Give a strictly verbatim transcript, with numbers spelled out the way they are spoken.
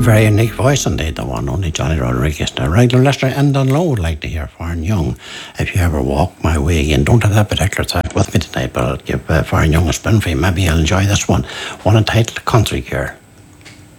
Very unique voice indeed, the one, only Johnny Rodriguez. Now, regular listener and on low would like to hear Farron Young. If you ever walk my way again, don't have that particular track with me tonight, but I'll give uh, Farron Young a spin for you. Maybe you'll enjoy this one. One entitled Country Girl.